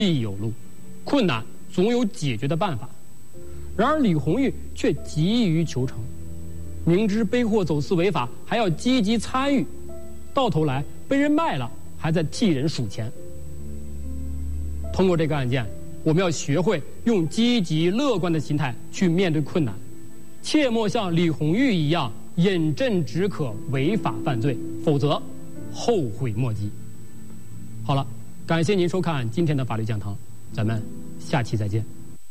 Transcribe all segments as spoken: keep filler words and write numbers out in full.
必有路，困难总有解决的办法。然而李红玉却急于求成，明知背货走私违法，还要积极参与，到头来被人卖了，还在替人数钱。通过这个案件，我们要学会用积极乐观的心态去面对困难，切莫像李红玉一样饮鸩止渴、违法犯罪，否则后悔莫及。好了，感谢您收看今天的法律讲堂，咱们下期再见。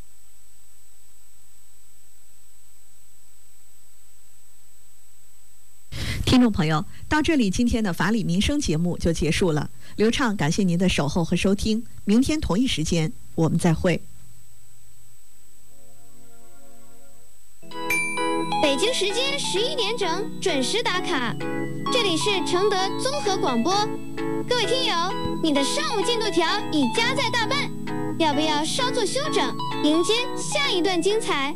听众朋友，到这里今天的法理民生节目就结束了。刘畅感谢您的守候和收听，明天同一时间我们再会。 北京时间十一点整准时打卡，这里是承德综合广播。各位听友，你的上午进度条已加载大半，要不要稍作休整，迎接下一段精彩？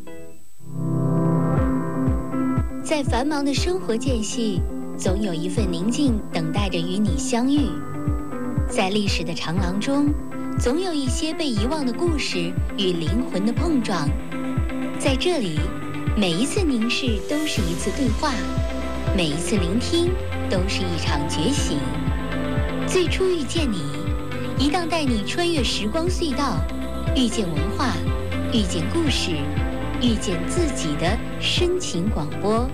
在繁忙的生活间隙，总有一份宁静等待着与你相遇。在历史的长廊中，总有一些被遗忘的故事与灵魂的碰撞。在这里，每一次凝视都是一次对话，每一次聆听都是一场觉醒。最初遇见你，一档带你穿越时光隧道，遇见文化，遇见故事，遇见自己的深情广播。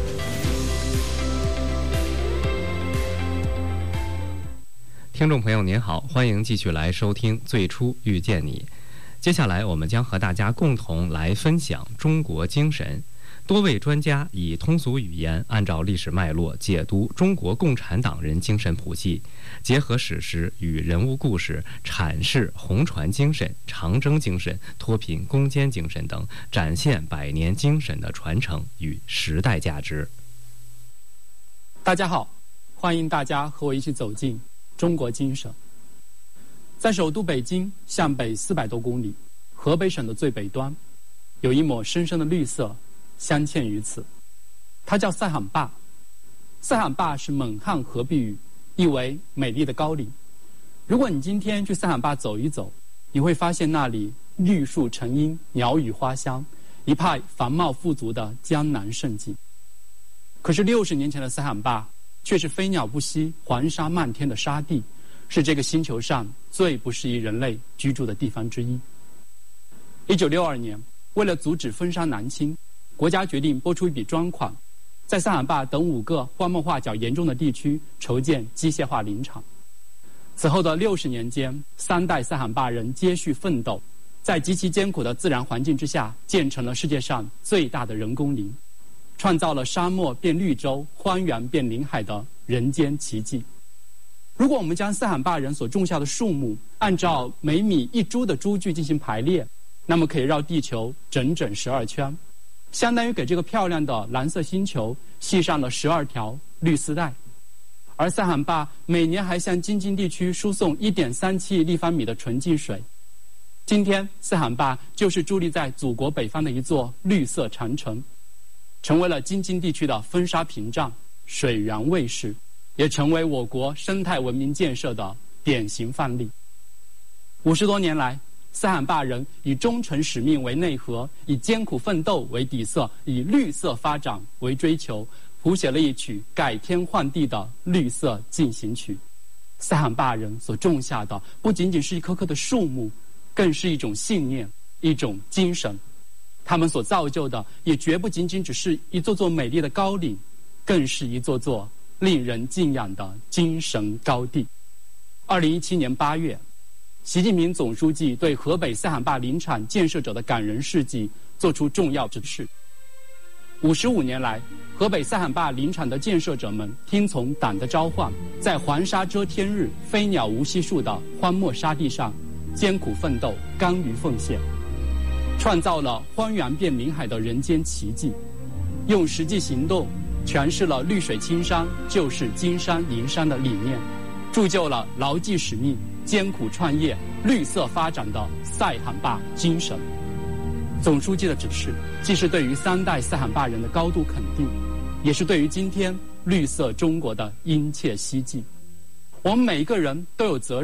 听众朋友您好，欢迎继续来收听最初遇见你。接下来我们将和大家共同来分享中国精神。多位专家以通俗语言，按照历史脉络解读中国共产党人精神谱系，结合史实与人物故事，阐释红船精神、长征精神、脱贫攻坚精神等，展现百年精神的传承与时代价值。 大家好，欢迎大家和我一起走进中国精神。在首都北京向北四百多公里，河北省的最北端，有一抹深深的绿色镶嵌于此，它叫塞罕坝。塞罕坝是蒙汉合璧语，意为美丽的高岭。如果你今天去塞罕坝走一走，你会发现那里绿树成荫，鸟语花香，一派繁茂富足的江南胜景。可是六十年前的塞罕坝却是飞鸟不息、黄沙漫天的沙地，是这个星球上最不适宜人类居住的地方之一。一九六二年，为了阻止风沙南侵，国家决定拨出一笔专款，在塞罕坝等五个荒漠化较严重的地区筹建机械化林场。此后的六十年间，三代塞罕坝人接续奋斗，在极其艰苦的自然环境之下，建成了世界上最大的人工林，创造了沙漠变绿洲、荒原变林海的人间奇迹。如果我们将塞罕坝人所种下的树木按照每米一株的株距进行排列，那么可以绕地球整整十二圈，相当于给这个漂亮的蓝色星球系上了十二条绿丝带。而塞罕坝每年还向京津地区输送 一点三七亿立方米的纯净水。今天塞罕坝就是伫立在祖国北方的一座绿色长城，成为了京津地区的风沙屏障、水源卫士，也成为我国生态文明建设的典型范例。五十多年来，塞罕坝人以忠诚使命为内核，以艰苦奋斗为底色，以绿色发展为追求，谱写了一曲改天换地的绿色进行曲。塞罕坝人所种下的不仅仅是一棵棵的树木，更是一种信念，一种精神。他们所造就的也绝不仅仅只是一座座美丽的高岭，更是一座座令人敬仰的精神高地。二零一七年八月，习近平总书记对河北塞罕坝林场建设者的感人事迹作出重要指示。五十五年来，河北塞罕坝林场的建设者们听从党的召唤，在黄沙遮天日、飞鸟无息数的荒漠沙地上艰苦奋斗，甘于奉献，创造了荒原变林海的人间奇迹，用实际行动诠释了绿水青山就是金山银山的理念，铸就了牢记使命、艰苦创业、绿色发展的塞罕坝精神。总书记的指示，既是对于三代塞罕坝人的高度肯定，也是对于今天绿色中国的殷切希冀。我们每一个人都有责任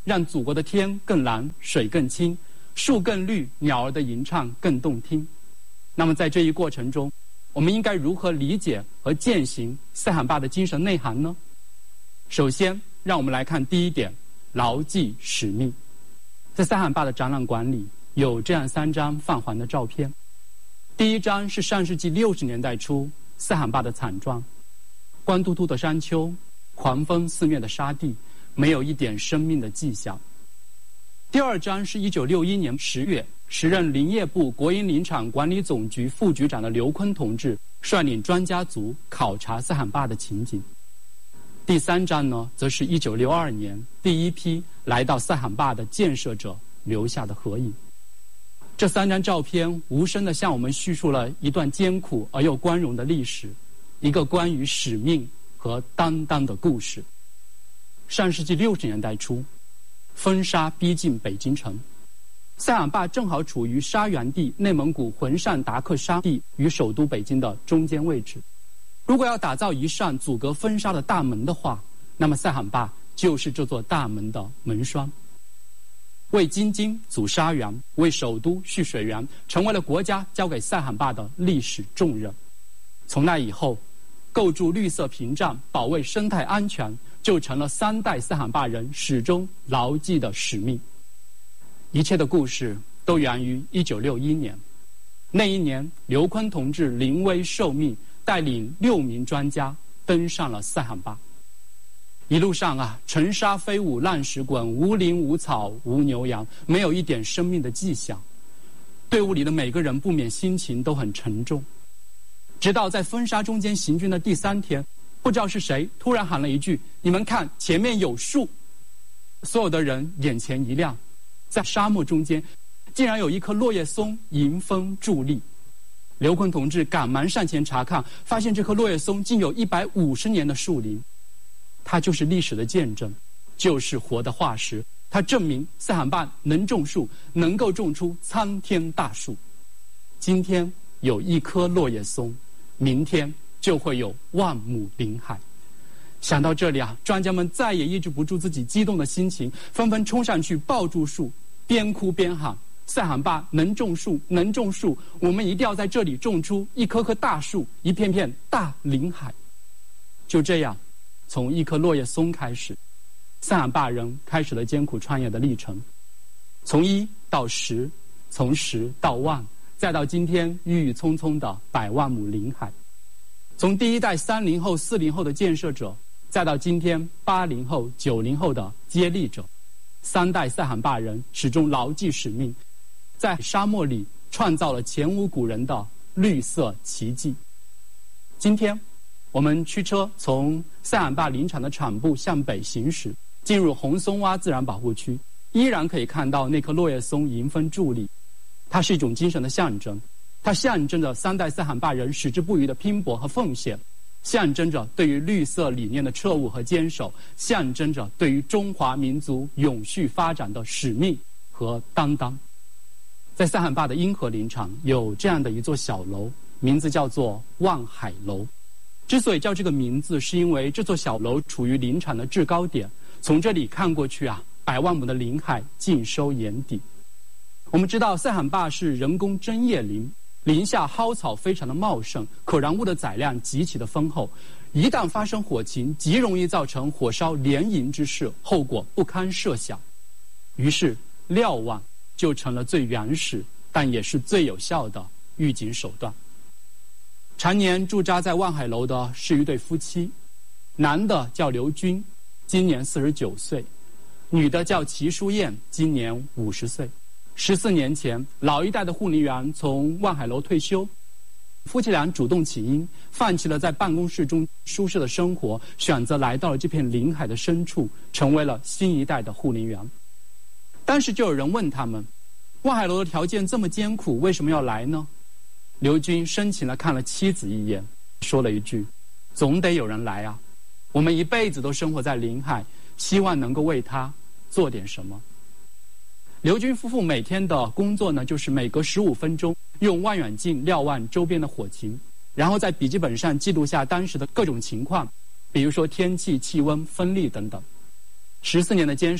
让祖国的天更蓝，水更清，树更绿，鸟儿的吟唱更动听。那么在这一过程中，我们应该如何理解和践行塞罕坝的精神内涵呢？首先，让我们来看第一点，牢记使命。在塞罕坝的展览馆里，有这样三张泛黄的照片。第一张是上世纪六十年代初塞罕坝的惨状，光秃秃的山丘，狂风肆虐的沙地，没有一点生命的迹象。第二章是一九六一年十月，时任林业部国营林场管理总局副局长的刘坤同志率领专家组考察塞罕坝的情景。第三章呢，则是一九六二年第一批来到塞罕坝的建设者留下的合影。这三张照片无声地向我们叙述了一段艰苦而又光荣的历史，一个关于使命和担当的故事。上世纪六十年代初，风沙逼近北京城，塞罕坝正好处于沙源地内蒙古浑善达克沙地与首都北京的中间位置。如果要打造一扇阻隔风沙的大门的话，那么塞罕坝就是这座大门的门栓。为京津阻沙源，为首都蓄水源，成为了国家交给塞罕坝的历史重任。从那以后，构筑绿色屏障，保卫生态安全，就成了三代塞罕坝人始终牢记的使命。一切的故事都源于一九六一年，那一年，刘坤同志临危受命，带领六名专家登上了塞罕坝。一路上啊，尘沙飞舞，浪石滚，无林无草，无牛羊，没有一点生命的迹象。队伍里的每个人不免心情都很沉重。直到在风沙中间行军的第三天，不知道是谁突然喊了一句：“你们看，前面有树！”所有的人眼前一亮，在沙漠中间，竟然有一棵落叶松迎风伫立。刘坤同志赶忙上前查看，发现这棵落叶松竟有一百五十年的树龄。它就是历史的见证，就是活的化石。它证明塞罕坝能种树，能够种出参天大树。今天有一棵落叶松，明天就会有万亩林海。想到这里啊，专家们再也抑制不住自己激动的心情，纷纷冲上去抱住树，边哭边喊：“塞罕坝能种树，能种树！我们一定要在这里种出一棵棵大树，一片片大林海。”就这样，从一棵落叶松开始，塞罕坝人开始了艰苦创业的历程。从一到十，从十到万，再到今天郁郁葱葱的百万亩林海。从第一代三零后、四零后的建设者，再到今天八零后、九零后的接力者，三代塞罕坝人始终牢记使命，在沙漠里创造了前无古人的绿色奇迹。今天，我们驱车从塞罕坝林场的场部向北行驶，进入红松洼自然保护区，依然可以看到那棵落叶松迎风伫立。它是一种精神的象征，它象征着三代塞罕坝人矢志不渝的拼搏和奉献，象征着对于绿色理念的彻悟和坚守，象征着对于中华民族永续发展的使命和担当。在塞罕坝的英河林场有这样的一座小楼，名字叫做望海楼。之所以叫这个名字，是因为这座小楼处于林场的制高点，从这里看过去啊，百万亩的林海尽收眼底。我们知道塞罕坝是人工针叶林，林下蒿草非常的茂盛，可燃物的载量极其的丰厚，一旦发生火情，极容易造成火烧连营之势，后果不堪设想。于是瞭望就成了最原始但也是最有效的预警手段。常年驻扎在望海楼的是一对夫妻，男的叫刘军，今年四十九岁，女的叫齐淑燕，今年五十岁。十四年前，老一代的护林员从望海楼退休，夫妻俩主动起因，放弃了在办公室中舒适的生活，选择来到了这片林海的深处，成为了新一代的护林员。当时就有人问他们，望海楼的条件这么艰苦，为什么要来呢？刘军深情地看了妻子一眼，说了一句：“总得有人来啊，我们一辈子都生活在林海，希望能够为他做点什么。”刘军夫妇每天的工作呢，就是每隔十五分钟用望远镜瞭望周边的火情，然后在笔记本上记录下当时的各种情况，比如说天气、气温、风力等等。十四年的坚守，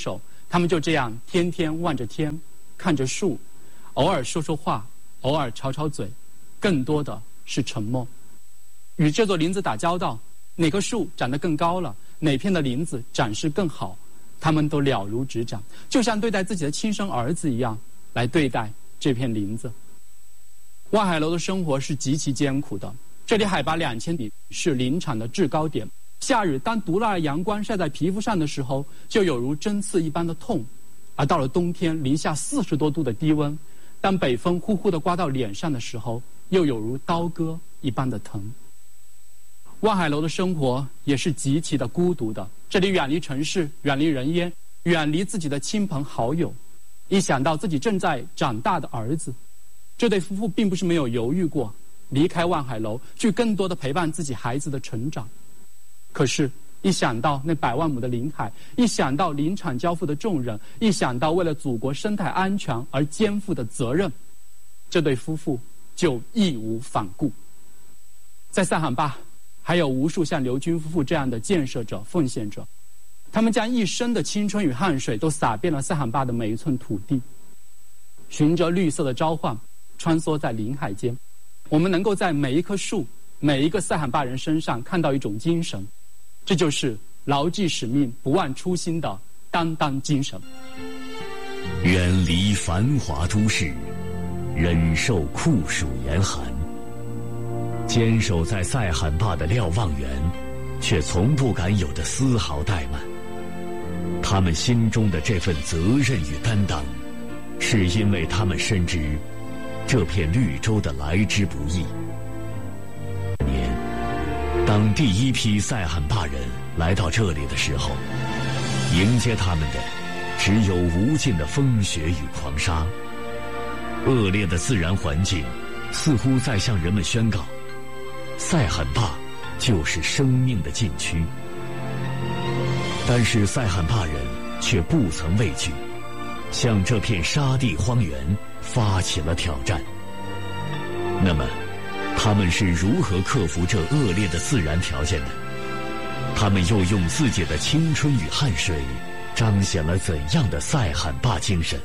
他们就这样天天望着天，看着树，偶尔说说话，偶尔吵吵嘴，更多的是沉默。与这座林子打交道，哪棵树长得更高了，哪片的林子长势更好，他们都了如指掌，就像对待自己的亲生儿子一样来对待这片林子。望海楼的生活是极其艰苦的，这里海拔两千米，是林场的制高点。夏日当毒辣的阳光晒在皮肤上的时候，就有如针刺一般的痛；而到了冬天零下四十多度的低温，当北风呼呼地刮到脸上的时候，又有如刀割一般的疼。望海楼的生活也是极其的孤独的，这里远离城市，远离人烟，远离自己的亲朋好友。一想到自己正在长大的儿子，这对夫妇并不是没有犹豫过离开望海楼，去更多的陪伴自己孩子的成长。可是一想到那百万亩的林海，一想到林场交付的重任，一想到为了祖国生态安全而肩负的责任，这对夫妇就义无反顾。在塞罕坝还有无数像刘军夫妇这样的建设者、奉献者，他们将一生的青春与汗水都洒遍了塞罕坝的每一寸土地，循着绿色的召唤穿梭在林海间。我们能够在每一棵树、每一个塞罕坝人身上看到一种精神，这就是牢记使命、不忘初心的担当精神。 远离繁华都市，忍受酷暑严寒，坚守在塞罕坝的瞭望员，却从不敢有的丝毫怠慢。他们心中的这份责任与担当，是因为他们深知这片绿洲的来之不易。年，当第一批塞罕坝人来到这里的时候，迎接他们的只有无尽的风雪与狂沙。恶劣的自然环境似乎在向人们宣告，塞罕坝就是生命的禁区。但是塞罕坝人却不曾畏惧，向这片沙地荒原发起了挑战。那么他们是如何克服这恶劣的自然条件的？他们又用自己的青春与汗水彰显了怎样的塞罕坝精神？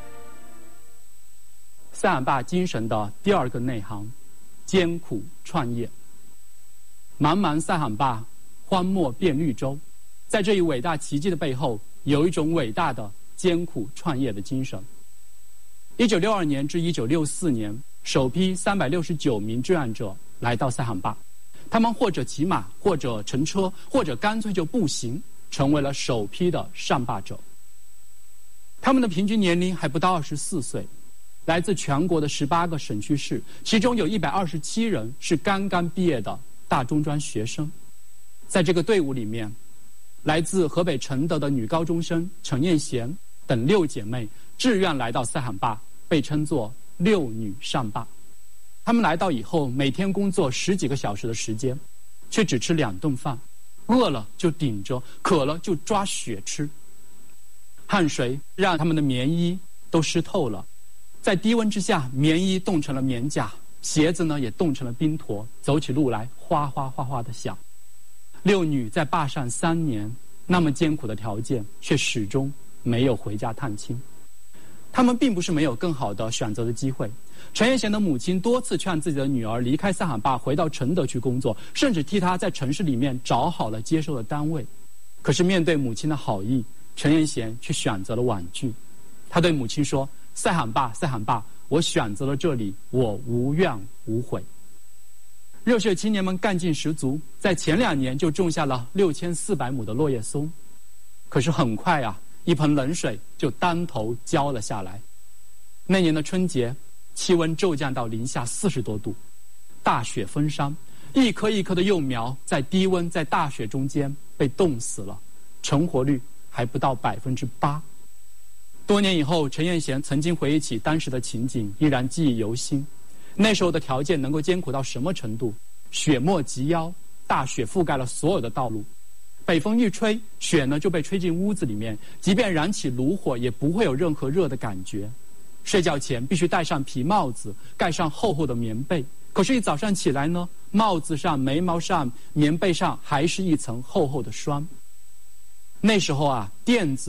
塞罕坝精神的第二个内涵，艰苦创业。茫茫塞罕坝，荒漠变绿洲，在这一伟大奇迹的背后，有一种伟大的艰苦创业的精神。一九六二年至一九六四年，首批三百六十九名志愿者来到塞罕坝，他们或者骑马，或者乘车，或者干脆就步行，成为了首批的上坝者。他们的平均年龄还不到二十四岁，来自全国的十八个省区市，其中有一百二十七人是刚刚毕业的大中专学生。在这个队伍里面，来自河北承德的女高中生陈艳贤等六姐妹志愿来到塞罕坝，被称作六女上坝。她们来到以后，每天工作十几个小时的时间，却只吃两顿饭，饿了就顶着，渴了就抓血吃。汗水让他们的棉衣都湿透了，在低温之下，棉衣冻成了棉甲，鞋子呢也冻成了冰坨，走起路来哗哗哗哗的响。六女在坝上三年，那么艰苦的条件，却始终没有回家探亲。他们并不是没有更好的选择的机会。陈艳贤的母亲多次劝自己的女儿离开塞罕坝，回到承德去工作，甚至替她在城市里面找好了接收的单位。可是面对母亲的好意，陈艳贤却选择了婉拒。他对母亲说：“塞罕坝，塞罕坝，我选择了这里，我无怨无悔。”热血青年们干劲十足，在前两年就种下了六千四百亩的落叶松。可是很快啊，一盆冷水就当头浇了下来。那年的春节，气温骤降到零下四十多度，大雪封山，一棵一棵的幼苗在低温在大雪中间被冻死了，成活率还不到百分之八。多年以后，陈艳贤曾经回忆起当时的情景，依然记忆犹新。那时候的条件能够艰苦到什么程度？雪没及腰，大雪覆盖了所有的道路，北风一吹，雪呢就被吹进屋子里面，即便燃起炉火，也不会有任何热的感觉。睡觉前必须戴上皮帽子，盖上厚厚的棉被。可是，一早上起来呢，帽子上、眉毛上、棉被上还是一层厚厚的霜。那时候啊，垫子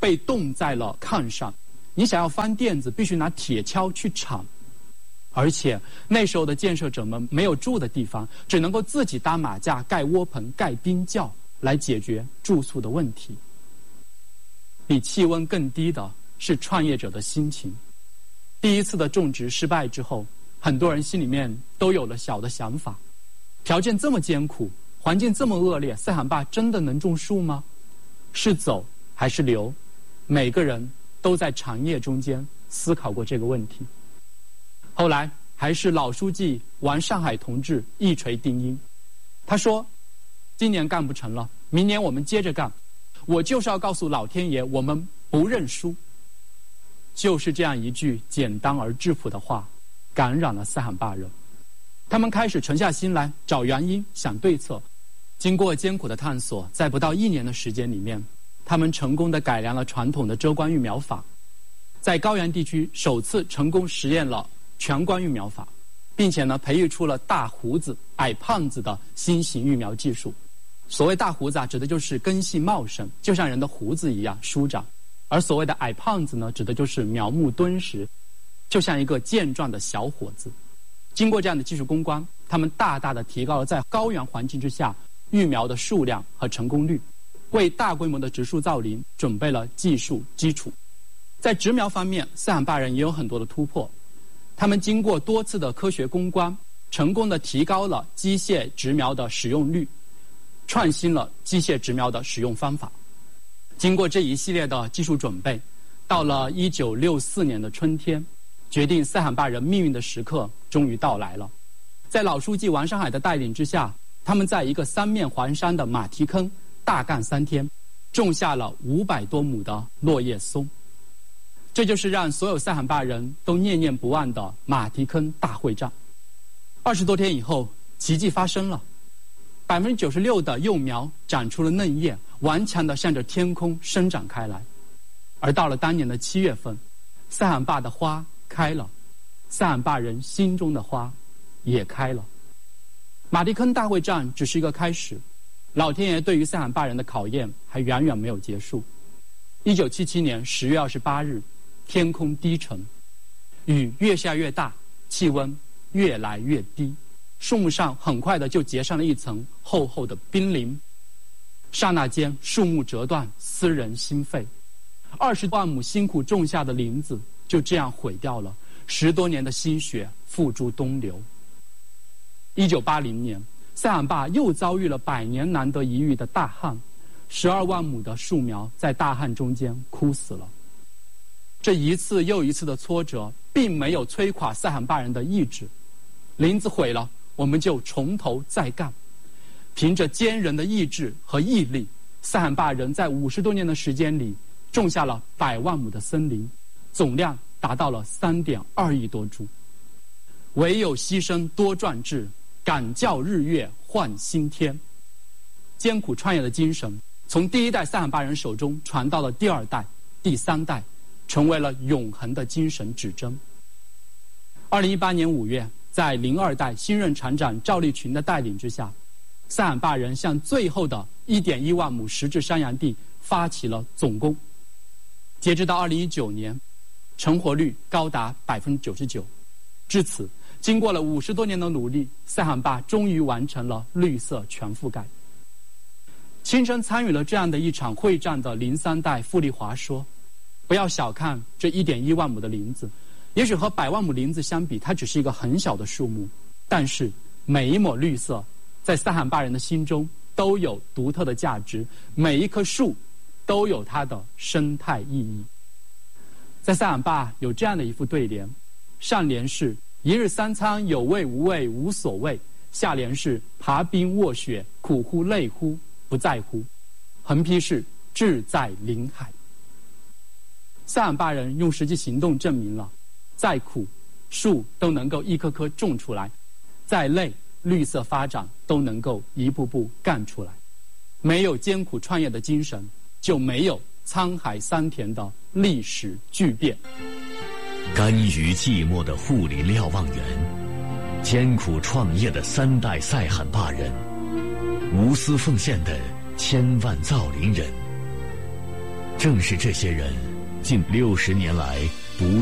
被冻在了炕上，你想要翻垫子，必须拿铁锹去铲。而且那时候的建设者们没有住的地方，只能够自己搭马架、盖窝棚、盖冰窖来解决住宿的问题。比气温更低的是创业者的心情。第一次的种植失败之后，很多人心里面都有了小的想法：条件这么艰苦，环境这么恶劣，塞罕坝真的能种树吗？是走还是留？每个人都在长夜中间思考过这个问题。后来还是老书记王上海同志一锤定音，他说：今年干不成了，明年我们接着干，我就是要告诉老天爷，我们不认输。就是这样一句简单而质朴的话，感染了塞罕坝人。他们开始沉下心来找原因、想对策。经过艰苦的探索，在不到一年的时间里面，他们成功地改良了传统的遮光育苗法，在高原地区首次成功实验了全光育苗法，并且呢，培育出了大胡子、矮胖子的新型育苗技术。所谓大胡子啊，指的就是根系茂盛，就像人的胡子一样舒长；而所谓的矮胖子呢，指的就是苗木敦实，就像一个健壮的小伙子。经过这样的技术攻关，他们大大的提高了在高原环境之下育苗的数量和成功率，为大规模的植树造林准备了技术基础。在植苗方面，塞罕坝人也有很多的突破。他们经过多次的科学攻关，成功的提高了机械植苗的使用率，创新了机械植苗的使用方法。经过这一系列的技术准备，到了一九六四年的春天，决定塞罕坝人命运的时刻终于到来了。在老书记王上海的带领之下，他们在一个三面环山的马蹄坑大干三天，种下了五百多亩的落叶松。这就是让所有塞罕坝人都念念不忘的马蹄坑大会战。二十多天以后，奇迹发生了，百分之九十六的幼苗长出了嫩叶，顽强地向着天空生长开来。而到了当年的七月份，塞罕坝的花开了，塞罕坝人心中的花也开了。马蹄坑大会战只是一个开始，老天爷对于塞罕坝人的考验还远远没有结束。一九七七年十月二十八日，天空低沉，雨越下越大，气温越来越低，树木上很快的就结上了一层厚厚的冰凌。刹那间，树木折断，撕人心肺。二十万亩辛苦种下的林子就这样毁掉了，十多年的心血付诸东流。一九八零年，塞罕坝又遭遇了百年难得一遇的大旱，十二万亩的树苗在大旱中间枯死了。这一次又一次的挫折，并没有摧垮塞罕坝人的意志。林子毁了，我们就从头再干。凭着坚韧的意志和毅力，塞罕坝人在五十多年的时间里，种下了百万亩的森林，总量达到了三点二亿多株。唯有牺牲多壮志，敢教日月换新天。艰苦创业的精神，从第一代塞罕坝人手中传到了第二代、第三代，成为了永恒的精神指针。二零一八年五月，在零二代新任厂长赵立群的带领之下，塞罕坝人向最后的一点一万亩实质山羊地发起了总攻。截止到二零一九年，成活率高达百分之九十九。至此，经过了五十多年的努力，塞罕坝终于完成了绿色全覆盖。亲身参与了这样的一场会战的零三代傅立华说：“不要小看这一点一万亩的林子，也许和百万亩林子相比，它只是一个很小的数目，但是每一抹绿色，在塞罕坝人的心中都有独特的价值，每一棵树都有它的生态意义。”在塞罕坝有这样的一副对联，上联是一日三餐有味无味无所谓，下联是爬冰卧雪苦乎累乎不在乎，横批是志在林海。塞罕坝人用实际行动证明了，再苦树都能够一棵棵种出来，再累绿色发展都能够一步步干出来。没有艰苦创业的精神，就没有沧海桑田的历史巨变。 甘于寂寞的护林瞭望员，艰苦创业的三代塞罕坝人，无私奉献的千万造林人， 正是这些人，近六十年来